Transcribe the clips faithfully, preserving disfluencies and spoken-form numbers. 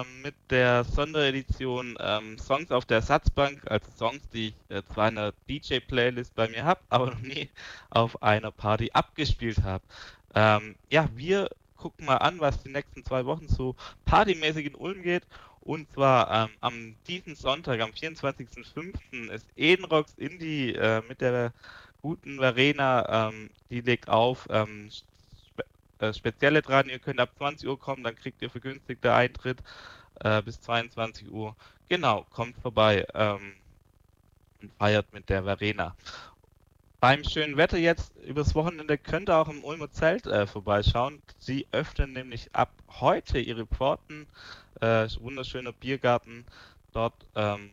ähm, mit der Sonderedition ähm, Songs auf der Ersatzbank, also Songs, die ich äh, zwar in einer D J-Playlist bei mir habe, aber noch nie auf einer Party abgespielt habe. Ähm, ja, wir gucken mal an, was die nächsten zwei Wochen so partymäßig in Ulm geht. Und zwar ähm, am diesen Sonntag, am vierundzwanzigsten fünften ist Edenrocks Indie äh, mit der guten Verena, ähm, die legt auf. Ähm, spe äh, spezielle dran, ihr könnt ab zwanzig Uhr kommen, dann kriegt ihr vergünstigte Eintritt äh, bis zweiundzwanzig Uhr. Genau, kommt vorbei ähm, und feiert mit der Verena. Beim schönen Wetter jetzt übers Wochenende könnt ihr auch im Ulmer Zelt äh, vorbeischauen. Sie öffnen nämlich ab heute ihre Pforten. Äh, wunderschöner Biergarten dort. Ähm,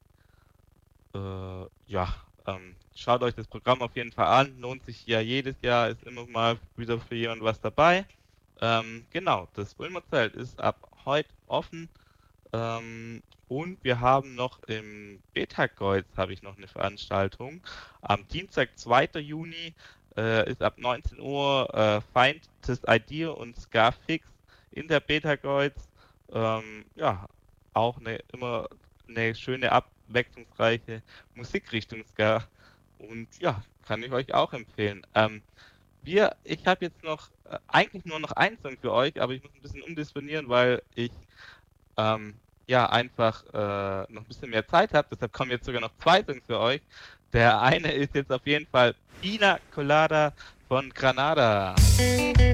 äh, ja, ähm, schaut euch das Programm auf jeden Fall an. Lohnt sich ja jedes Jahr, ist immer mal wieder für jemand was dabei. Ähm, genau, das Ulmer Zelt ist ab heute offen. Ähm, und wir haben noch im Betakreuz habe ich noch eine Veranstaltung. Am Dienstag, zweiter Juni, äh, ist ab neunzehn Uhr äh, Find this Idea und Scarfix in der Betakreuz. Ähm, ja, auch eine, immer eine schöne, abwechslungsreiche Musikrichtung Ska. Und ja, kann ich euch auch empfehlen. Ähm, wir, ich habe jetzt noch äh, eigentlich nur noch einen Song für euch, aber ich muss ein bisschen umdisponieren, weil ich ähm, ja, einfach äh, noch ein bisschen mehr Zeit habt. Deshalb kommen jetzt sogar noch zwei Songs für euch. Der eine ist jetzt auf jeden Fall Pina Colada von Granada.